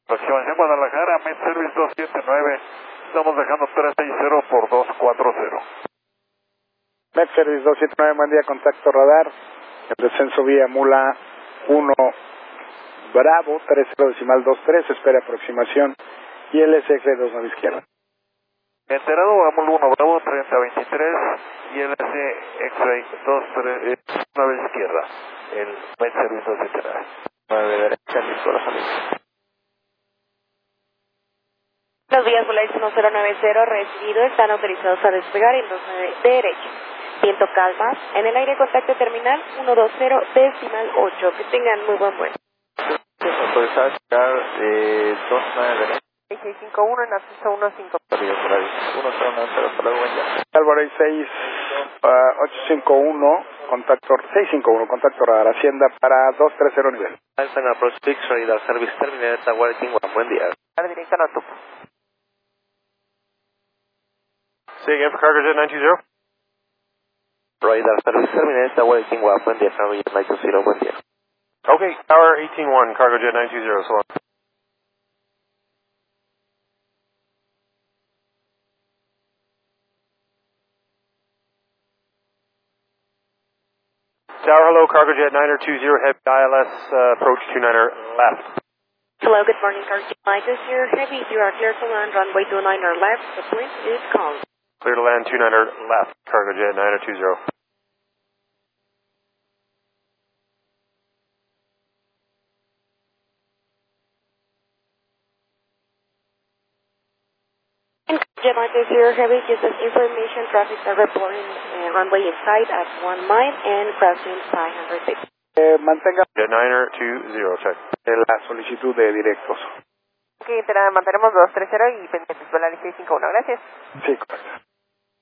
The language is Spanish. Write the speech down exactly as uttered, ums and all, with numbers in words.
Aproximación Guadalajara, Med Service dos siete nueve. Estamos dejando tres seis cero por dos cuatro cero. Med Service dos siete nueve, buen día, contacto radar. El descenso vía Mula uno Bravo, tres cero decimal dos tres, espera aproximación. Y L S X dos nueve izquierda. Enterado, vamos uno Bravo, treinta veintitrés. Y L S X dos nueve izquierda. El Med Service dos siete nueve. nueve derecha, listo la salida. Buenos días, Volaris uno cero nueve cero, recibido, están autorizados a despegar en dos nueve derecha. Viento calma, en el aire contacto terminal uno dos cero decimal ocho, que tengan muy buen vuelo. Autorizado a despegar eh, dos nueve derecha. seis cinco uno en acceso uno cinco. Salido por ahí, uno cero nueve cero, hasta luego, buen día. Alvarez seis ocho cinco uno, contacto seis cinco uno, contacto radar Hacienda para dos tres cero nivel. Alpha Approach six, radar service terminal, Tower King One, buen día. Directo a Natupo. Say again for Cargo Jet nine two zero. Radar service terminal, Tower King One, buen día, Cargo Jet nine two zero, buen día. Okay, Tower eighteen one, Cargo Jet nine two zero, so long. Tower, hello, Cargo Jet niner two zero, heavy I L S, uh, approach two niner left. Hello, good morning, Cargo Jet nine two zero, heavy, you are clear to land, runway two niner left, the point is calm. Clear to land two niner left, Cargo Jet niner two zero. Jet nine two zero, heavy, just as information, traffic are reporting uh, runway inside at one mile and crossing five hundred feet. Eh, mantenga Jet niner two zero, check. la solicitud de directos. Ok, mantenemos dos tres cero y pendientes, Volaris seis cinco uno, gracias. Sí, correcto.